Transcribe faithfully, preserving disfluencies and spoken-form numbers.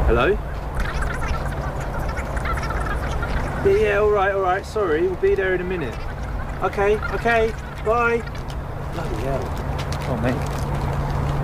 Hello? Yeah, yeah, alright, alright, sorry, we'll be there in a minute. Okay, okay, bye. Bloody hell. Oh, mate.